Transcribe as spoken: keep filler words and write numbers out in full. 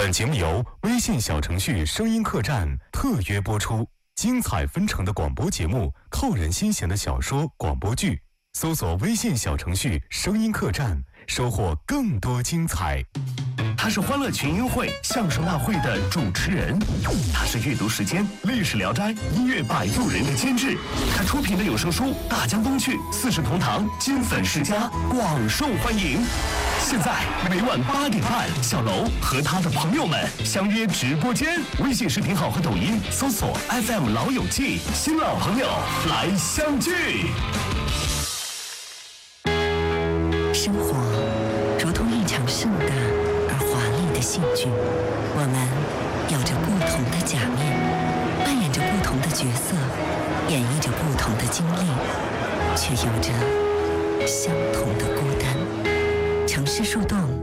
本节目由微信小程序声音客栈特约播出，精彩纷呈的广播节目，扣人心弦的小说、广播剧，搜索微信小程序声音客栈，收获更多精彩。 他是欢乐群英会相声大会的主持人，他是阅读时间历史聊斋音乐摆渡人的监制，他出品的有声书《大江东去》《四世同堂》金粉世家广受欢迎。现在每晚八点半，小楼和他的朋友们相约直播间，微信视频号和抖音搜索 F M 老友记，新老朋友来相聚。 生活如同一场盛大而华丽的戏剧，我们有着不同的假面，扮演着不同的角色，演绎着不同的经历，却有着相同的孤单。城市树洞